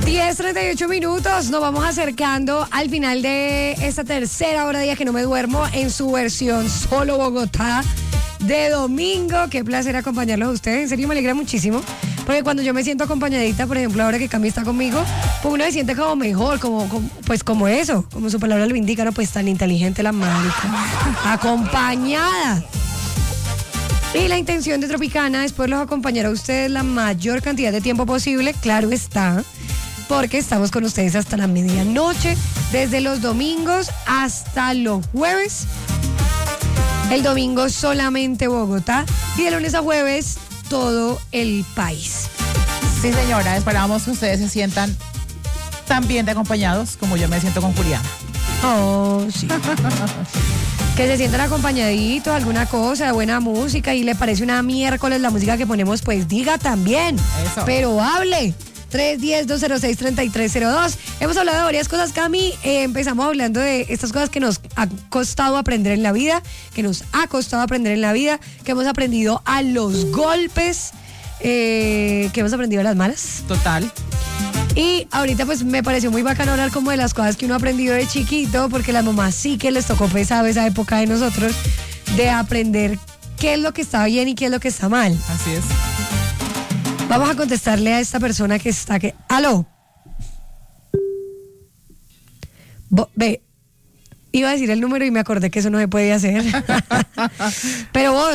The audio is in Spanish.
10:38. Nos vamos acercando al final de esta tercera hora de Día que no me duermo en su versión solo Bogotá de domingo. Qué placer acompañarlos a ustedes. En serio me alegra muchísimo. Porque cuando yo me siento acompañadita, por ejemplo, ahora que Cami está conmigo, pues uno se siente como mejor, como eso, como su palabra lo indica, no, pues tan inteligente la marica. Acompañada. Y la intención de Tropicana es poderlos acompañar a ustedes la mayor cantidad de tiempo posible, claro está, porque estamos con ustedes hasta la medianoche, desde los domingos hasta los jueves. El domingo solamente Bogotá y de lunes a jueves todo el país. Sí, señora, esperamos que ustedes se sientan tan bien de acompañados como yo me siento con Juliana. Oh, sí. Que se sientan acompañaditos, alguna cosa, buena música, y le parece una miércoles la música que ponemos, pues diga también. Eso. Pero hable. 310-206-3302. Hemos hablado de varias cosas, Cami. Empezamos hablando de estas cosas que nos ha costado aprender en la vida, que hemos aprendido a los golpes, que hemos aprendido a las malas. Total. Y ahorita pues me pareció muy bacano hablar como de las cosas que uno ha aprendido de chiquito, porque las mamás sí que les tocó pesado esa época de nosotros, de aprender qué es lo que está bien y qué es lo que está mal. Así es. Vamos a contestarle a esta persona que está aquí. ¡Aló! Ve, iba a decir el número y me acordé que eso no se puede hacer. Pero vos,